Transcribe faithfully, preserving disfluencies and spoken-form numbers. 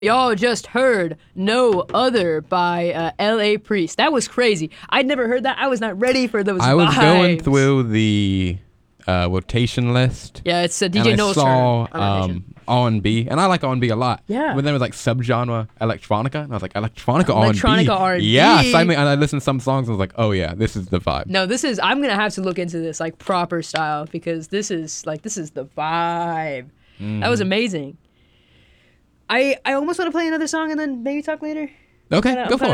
Y'all just heard No Other by uh, L A Priest. That was crazy. I'd never heard that. I was not ready for those I was vibes. going through the uh, rotation list. Yeah, it's a D J and Noel's I saw turn. on Rotation. um, R and B, and I like R and B a lot. Yeah. But then it was like subgenre electronica, and I was like, electronica R and B? Electronica R and B? Yeah, suddenly, and I listened to some songs, and I was like, oh yeah, this is the vibe. No, this is, I'm going to have to look into this, like, proper style, because this is, like, this is the vibe. Mm-hmm. That was amazing. I, I almost want to play another song and then maybe talk later. Okay, I'm go for kinda, it.